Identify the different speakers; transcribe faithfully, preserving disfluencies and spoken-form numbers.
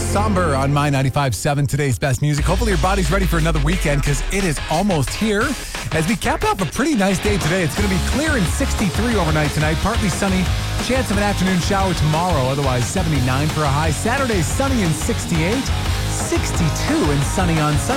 Speaker 1: Somber on My ninety-five point seven, today's best music. Hopefully your body's ready for another weekend because it is almost here. As we cap off a pretty nice day today, it's going to be clear and sixty-three overnight tonight. Partly sunny. Chance of an afternoon shower tomorrow. Otherwise, seventy-nine for a high. Saturday, sunny and sixty-eight. sixty-two and sunny on Sunday.